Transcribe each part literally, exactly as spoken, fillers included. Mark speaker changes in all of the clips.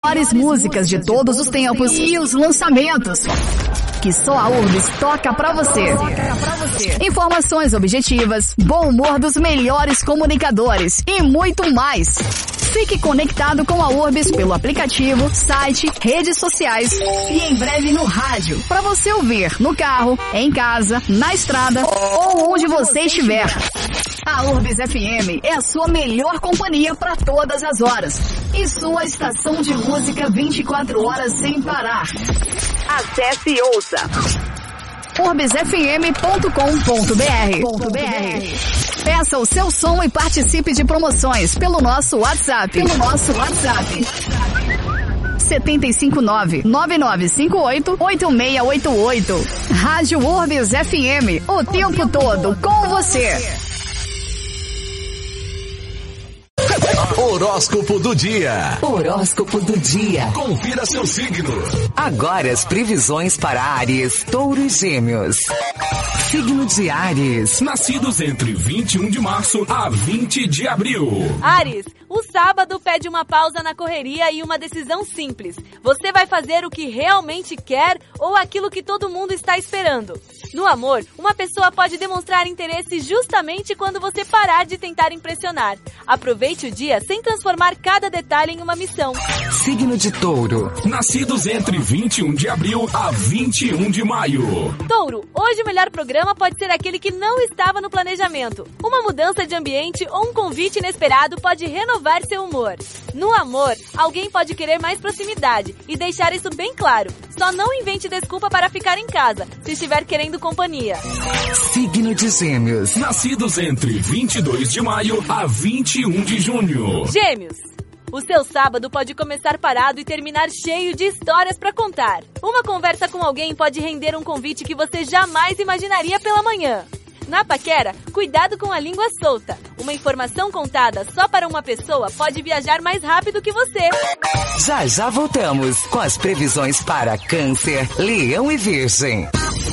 Speaker 1: Melhores músicas de todos os tempos e os lançamentos que só a Urbis toca pra você. Informações objetivas, bom humor dos melhores comunicadores e muito mais. Fique conectado com a Urbis pelo aplicativo, site, redes sociais e em breve no rádio, para você ouvir no carro, em casa, na estrada ou onde você estiver. A Urbis F M é a sua melhor companhia para todas as horas e sua estação de música vinte e quatro horas sem parar. Acesse e ouça urbis f m ponto com ponto b r. Peça o seu som e participe de promoções pelo nosso WhatsApp. Pelo nosso WhatsApp. sete cinco nove, nove nove cinco oito, oito seis oito oito. Rádio Urbis F M, o tempo todo com você.
Speaker 2: Horóscopo do dia.
Speaker 3: Horóscopo do dia.
Speaker 2: Confira seu signo.
Speaker 3: Agora as previsões para Áries, Touro e Gêmeos. Signo de Áries.
Speaker 2: Nascidos entre vinte e um de março a vinte de abril.
Speaker 4: Áries, o sábado pede uma pausa na correria e uma decisão simples. Você vai fazer o que realmente quer ou aquilo que todo mundo está esperando? No amor, uma pessoa pode demonstrar interesse justamente quando você parar de tentar impressionar. Aproveite o dia sem transformar cada detalhe em uma missão.
Speaker 3: Signo de Touro.
Speaker 2: Nascidos entre vinte e um de abril a vinte e um de maio.
Speaker 4: Touro, hoje o melhor programa pode ser aquele que não estava no planejamento. Uma mudança de ambiente ou um convite inesperado pode renovar seu humor. No amor, alguém pode querer mais proximidade e deixar isso bem claro. Só não invente desculpa para ficar em casa, se estiver querendo companhia.
Speaker 3: Signo de Gêmeos.
Speaker 2: Nascidos entre vinte e dois de maio a vinte e um de junho.
Speaker 4: Gêmeos. O seu sábado pode começar parado e terminar cheio de histórias para contar. Uma conversa com alguém pode render um convite que você jamais imaginaria pela manhã. Na paquera, cuidado com a língua solta. Uma informação contada só para uma pessoa pode viajar mais rápido que você.
Speaker 3: Já já voltamos com as previsões para Câncer, Leão e Virgem.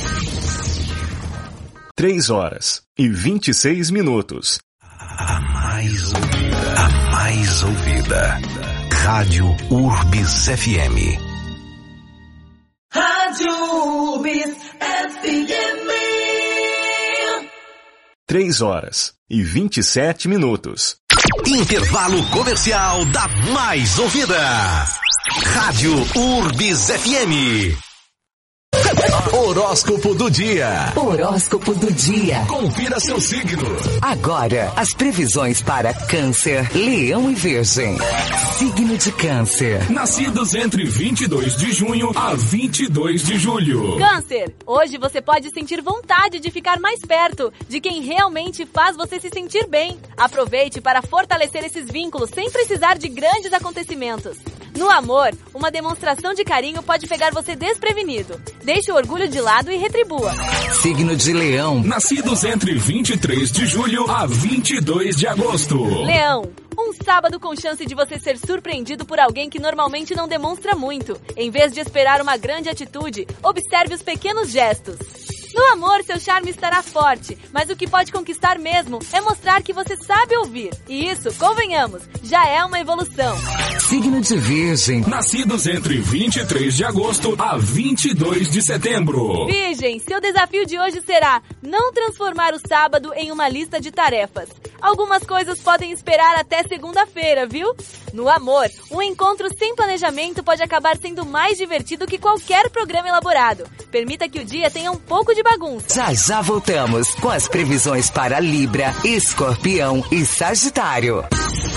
Speaker 5: Três horas e vinte e seis minutos.
Speaker 6: A mais ouvida, a mais ouvida. Rádio Urbis F M.
Speaker 7: Rádio Urbis F M.
Speaker 5: Três horas e vinte e sete minutos.
Speaker 6: Intervalo comercial da mais ouvida. Rádio Urbis F M.
Speaker 2: Horóscopo do dia.
Speaker 3: Horóscopo do dia.
Speaker 2: Confira seu signo.
Speaker 3: Agora, as previsões para Câncer, Leão e Virgem. Signo de Câncer.
Speaker 2: Nascidos entre vinte e dois de junho a vinte e dois de julho.
Speaker 4: Câncer, hoje você pode sentir vontade de ficar mais perto de quem realmente faz você se sentir bem. Aproveite para fortalecer esses vínculos sem precisar de grandes acontecimentos. No amor, uma demonstração de carinho pode pegar você desprevenido. Deixe o orgulho de lado e retribua.
Speaker 3: Signo de Leão.
Speaker 2: Nascidos entre vinte e três de julho a vinte e dois de agosto.
Speaker 4: Leão, um sábado com chance de você ser surpreendido por alguém que normalmente não demonstra muito. Em vez de esperar uma grande atitude, observe os pequenos gestos. No amor, seu charme estará forte, mas o que pode conquistar mesmo é mostrar que você sabe ouvir. E isso, convenhamos, já é uma evolução.
Speaker 3: Signo de Virgem.
Speaker 2: Nascidos entre vinte e três de agosto a vinte e dois de setembro.
Speaker 4: Virgem, seu desafio de hoje será não transformar o sábado em uma lista de tarefas. Algumas coisas podem esperar até segunda-feira, viu? No amor, um encontro sem planejamento pode acabar sendo mais divertido que qualquer programa elaborado. Permita que o dia tenha um pouco de bagunça.
Speaker 3: Já já voltamos com as previsões para Libra, Escorpião e Sagitário.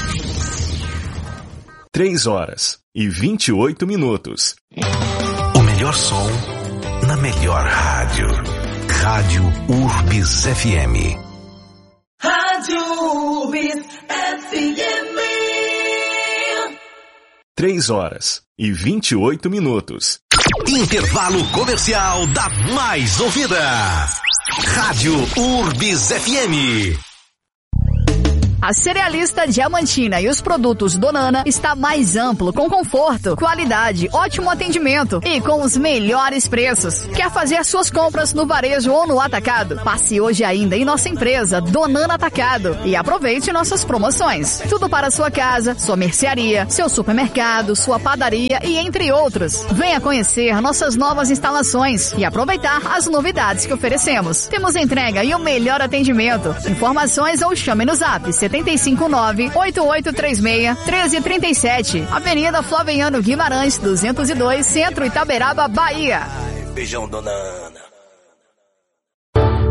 Speaker 5: Três horas e vinte e oito minutos.
Speaker 6: O melhor som na melhor rádio. Rádio Urbis F M.
Speaker 7: Rádio Urbis F M.
Speaker 5: Três horas e vinte e oito minutos.
Speaker 6: Intervalo comercial da mais ouvida. Rádio Urbis F M.
Speaker 1: A cerealista Diamantina e os produtos Donana está mais amplo, com conforto, qualidade, ótimo atendimento e com os melhores preços. Quer fazer suas compras no varejo ou no atacado? Passe hoje ainda em nossa empresa Donana Atacado e aproveite nossas promoções. Tudo para sua casa, sua mercearia, seu supermercado, sua padaria e entre outros. Venha conhecer nossas novas instalações e aproveitar as novidades que oferecemos. Temos entrega e o melhor atendimento. Informações ou chame no zap setenta e cinco nove, oito oito três seis, um três três sete. Avenida Flaviano Guimarães, duzentos e dois, Centro, Itaberaba, Bahia.
Speaker 8: Beijão, dona Ana.